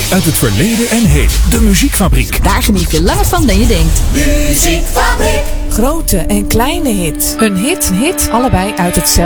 uit het verleden en heden. De Muziekfabriek. Daar geniet je langer van dan je denkt. Muziekfabriek. Grote en kleine hits. Een hit, allebei uit hetzelfde